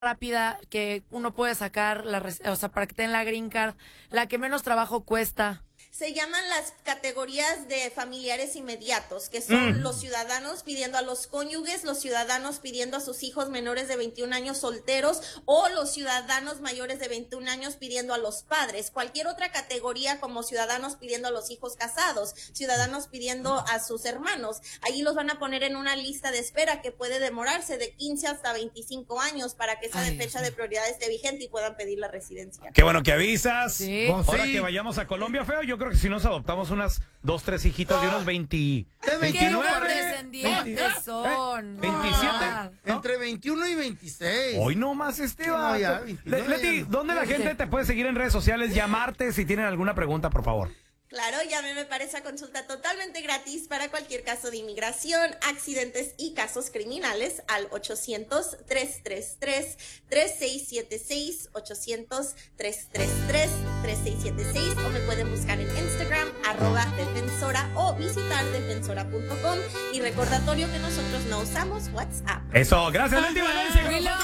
rápida que uno puede sacar, o sea, para que tenga la green card, la que menos trabajo cuesta? Se llaman las categorías de familiares inmediatos, que son los ciudadanos pidiendo a los cónyuges, los ciudadanos pidiendo a sus hijos menores de 21 años solteros o los ciudadanos mayores de 21 años pidiendo a los padres. Cualquier otra categoría como ciudadanos pidiendo a los hijos casados, ciudadanos pidiendo a sus hermanos. Ahí los van a poner en una lista de espera que puede demorarse de 15 hasta 25 años para que esa fecha de prioridad esté vigente y puedan pedir la residencia. Qué bueno que avisas. Sí. Ahora que vayamos a Colombia, Feo, yo creo que si nos adoptamos unas 2, 3 hijitas de unos 20, ¿Qué 29, condescendientes son? 27. ¿no? Entre 21 y 26. Hoy no más No, ya, 29 Leti, ya. ¿dónde la gente te puede seguir en redes sociales? Llamarte si tienen alguna pregunta, por favor. Claro, llámeme para esa consulta totalmente gratis para cualquier caso de inmigración, accidentes y casos criminales al 800-333-3676, 800-333-3676, o me pueden buscar en Instagram, @defensora, o visitar defensora.com. Y recordatorio que nosotros no usamos WhatsApp. Eso, gracias, Leti Valencia.